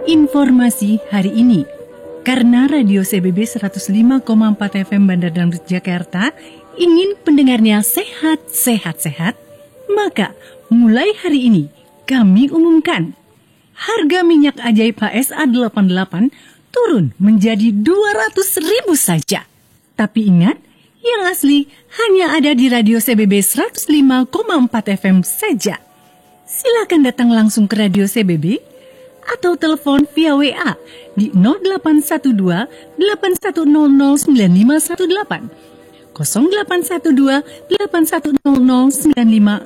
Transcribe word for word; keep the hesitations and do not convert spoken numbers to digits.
Informasi hari ini. Karena Radio C B B seratus lima koma empat F M Bandar Dangdut Jakarta ingin pendengarnya sehat-sehat-sehat, maka mulai hari ini kami umumkan harga minyak ajaib H S A delapan puluh delapan turun menjadi dua ratus ribu saja. Tapi ingat, yang asli hanya ada di Radio C B B seratus lima koma empat F M saja. Silakan datang langsung ke Radio C B B atau telepon via W A di nol delapan satu dua delapan satu nol nol sembilan lima satu delapan, nol delapan satu dua delapan satu nol nol sembilan lima